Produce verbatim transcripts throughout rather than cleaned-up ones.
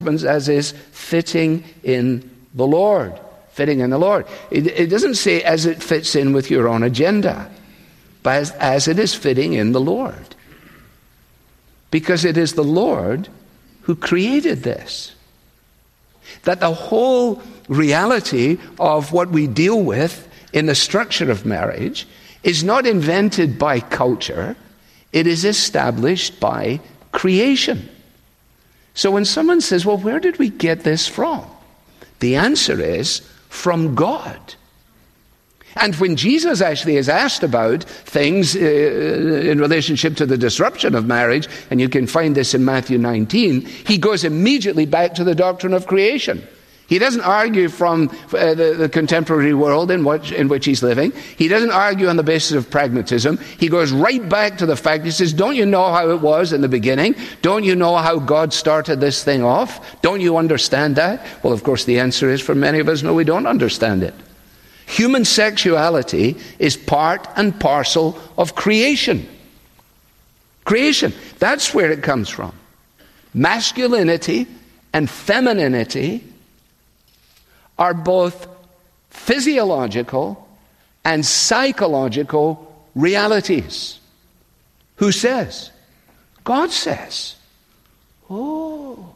as is fitting in the Lord. Fitting in the Lord. It, it doesn't say as it fits in with your own agenda, but as, as it is fitting in the Lord. Because it is the Lord who created this. That the whole reality of what we deal with in the structure of marriage is not invented by culture, it is established by creation. So when someone says, well, where did we get this from? The answer is, from God. And when Jesus actually is asked about things uh, in relationship to the disruption of marriage, and you can find this in Matthew nineteen, he goes immediately back to the doctrine of creation. He doesn't argue from uh, the, the contemporary world in which, in which he's living. He doesn't argue on the basis of pragmatism. He goes right back to the fact. He says, don't you know how it was in the beginning? Don't you know how God started this thing off? Don't you understand that? Well, of course, the answer is for many of us, no, we don't understand it. Human sexuality is part and parcel of creation. Creation. That's where it comes from. Masculinity and femininity are both physiological and psychological realities. Who says? God says. Oh.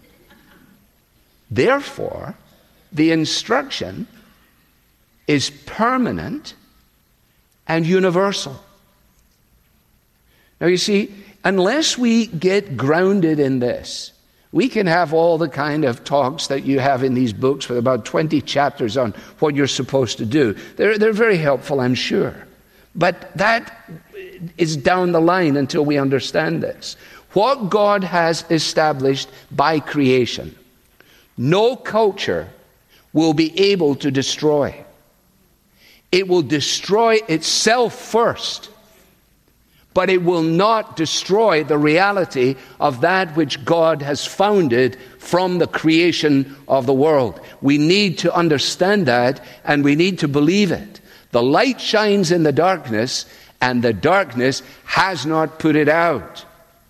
Therefore, the instruction is permanent and universal. Now you see, unless we get grounded in this, we can have all the kind of talks that you have in these books with about twenty chapters on what you're supposed to do. They're, they're very helpful, I'm sure. But that is down the line until we understand this. What God has established by creation, no culture will be able to destroy. It will destroy itself first, but it will not destroy the reality of that which God has founded from the creation of the world. We need to understand that, and we need to believe it. The light shines in the darkness, and the darkness has not put it out.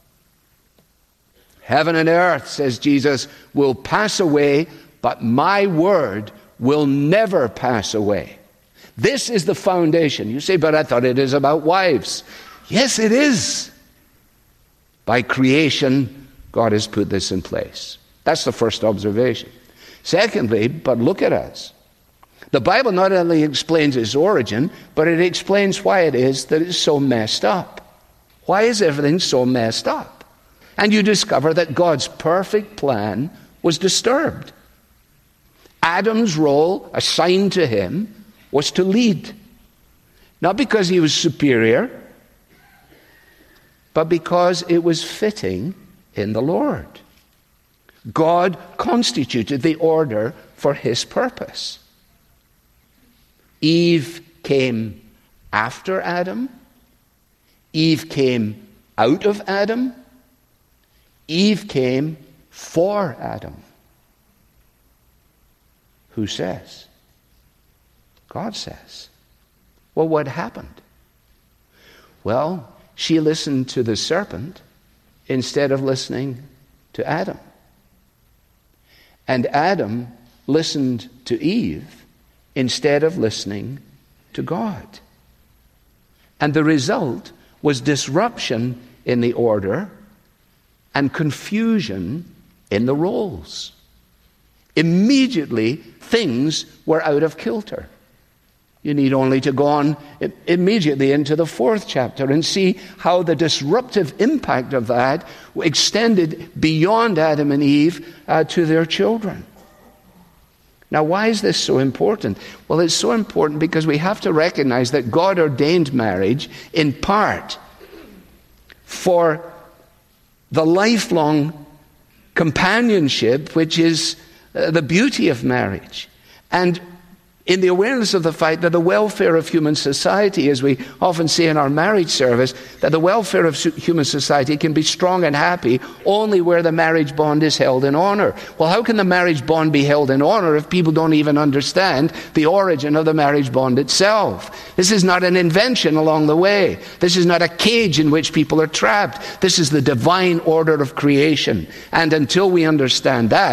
Heaven and earth, says Jesus, will pass away, but my word will never pass away. This is the foundation. You say, but I thought it is about wives. Yes, it is. By creation, God has put this in place. That's the first observation. Secondly, but look at us. The Bible not only explains its origin, but it explains why it is that it's so messed up. Why is everything so messed up? And you discover that God's perfect plan was disturbed. Adam's role assigned to him was to lead. Not because he was superior, but because it was fitting in the Lord. God constituted the order for his purpose. Eve came after Adam. Eve came out of Adam. Eve came for Adam. Who says? God says. Well, what happened? Well, she listened to the serpent instead of listening to Adam. And Adam listened to Eve instead of listening to God. And the result was disruption in the order and confusion in the roles. Immediately, things were out of kilter. You need only to go on immediately into the fourth chapter and see how the disruptive impact of that extended beyond Adam and Eve uh, to their children. Now, why is this so important? Well, it's so important because we have to recognize that God ordained marriage in part for the lifelong companionship, which is uh, the beauty of marriage. And in the awareness of the fact that the welfare of human society, as we often say in our marriage service, that the welfare of human society can be strong and happy only where the marriage bond is held in honor. Well, how can the marriage bond be held in honor if people don't even understand the origin of the marriage bond itself? This is not an invention along the way. This is not a cage in which people are trapped. This is the divine order of creation. And until we understand that,